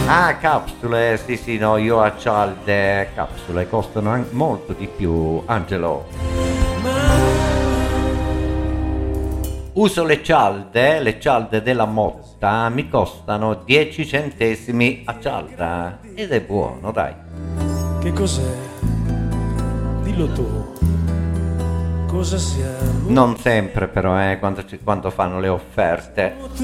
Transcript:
Ah, capsule, sì sì, no, io a cialde, capsule costano molto di più, Angelo. Uso le cialde della Motta mi costano 10 centesimi a cialda ed è buono, dai. Che cos'è? Dillo tu. Cosa siamo? Non sempre però, quando fanno le offerte.